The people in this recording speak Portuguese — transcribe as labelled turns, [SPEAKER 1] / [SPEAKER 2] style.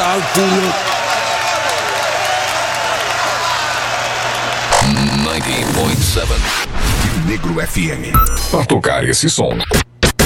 [SPEAKER 1] Salpulo
[SPEAKER 2] 90.7
[SPEAKER 3] Negro FM.
[SPEAKER 2] Para tocar esse som